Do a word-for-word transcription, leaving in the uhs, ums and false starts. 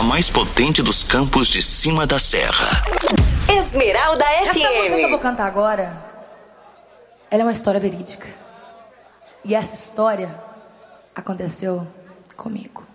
mais potente dos campos de cima da serra. Esmeralda F M. Essa música que eu vou cantar agora, ela é uma história verídica. E essa história aconteceu comigo.